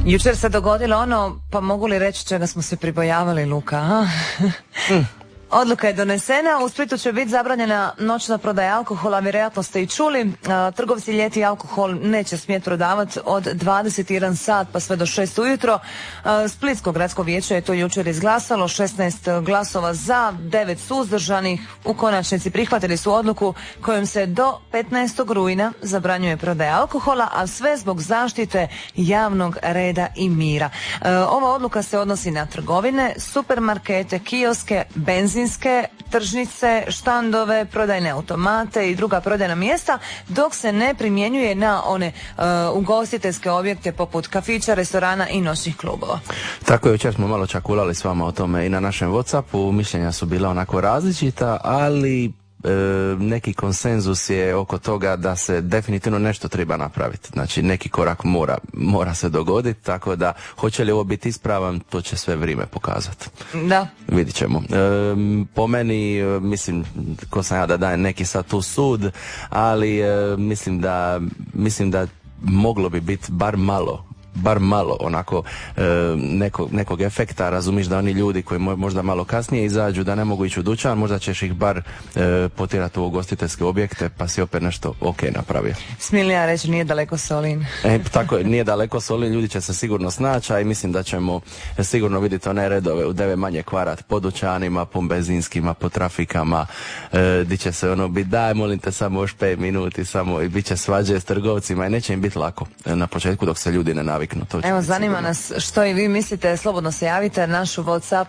Jučer se dogodilo ono, pa mogu li reći čega smo se pribojavali, Luka, a? Odluka je donesena, u Splitu će biti zabranjena noćna prodaja alkohola, vjerojatno ste i čuli. Trgovci ljeti alkohol neće smjeti prodavati od 21 sat pa sve do 6 ujutro. Splitsko gradsko vijeće je to jučer izglasalo, 16 glasova za, 9 suzdržanih. U konačnici prihvatili su odluku kojom se do 15. rujna zabranjuje prodaja alkohola, a sve zbog zaštite javnog reda i mira. Ova odluka se odnosi na trgovine, supermarkete, kioske, benzinske tržnice, štandove, prodajne automate i druga prodajna mjesta, dok se ne primjenjuje na one ugostiteljske objekte poput kafića, restorana i noćnih klubova. Tako je, jučer smo malo čakulali s vama o tome i na našem WhatsAppu, mišljenja su bila onako različita, ali neki konsenzus je oko toga da se definitivno nešto treba napraviti. Znači neki korak mora se dogoditi, tako da hoće li ovo biti ispravan, to će sve vrijeme pokazati. Da. Vidit ćemo. Po meni, mislim, ko sam ja da dajem neki sad tu sud, ali mislim da moglo bi biti bar malo onako nekog efekta, razumiš, da oni ljudi koji možda malo kasnije izađu, da ne mogu ići u dućan, možda ćeš ih bar potjerati u ugostiteljske objekte, pa si opet nešto ok napravio. Smilija reći, nije daleko Solin. Tako je, nije daleko Solin, ljudi će se sigurno snaći, a i mislim da ćemo sigurno vidjeti one redove u 9 manje kvarat po dućanima, po benzinskima, po trafikama, di će se ono biti, daj molim te samo još 5 minuti, samo i bit će svađe s trgovcima i neće im biti lako na početku dok se ljudi ne naviknu. Evo, zanima nas što i vi mislite, slobodno se javite, našu WhatsApp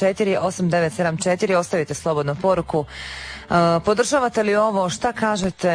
091-634-8974, ostavite slobodno poruku. Podržavate li ovo, šta kažete?